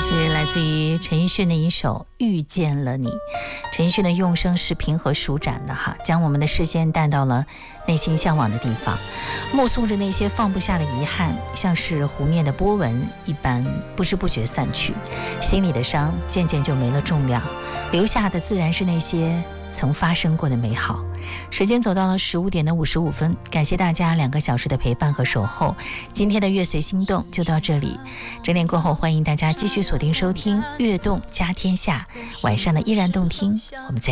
是来自于陈奕迅的一首《遇见了你》。陈奕迅的用声是平和舒展的哈，将我们的视线带到了内心向往的地方，目送着那些放不下的遗憾，像是湖面的波纹一般不知不觉散去，心里的伤渐渐就没了重量，留下的自然是那些曾发生过的美好。时间走到了15点55分，感谢大家2个小时的陪伴和守候。今天的乐随心动就到这里，整点过后欢迎大家继续锁定收听悦动加天下，晚上的依然动听，我们再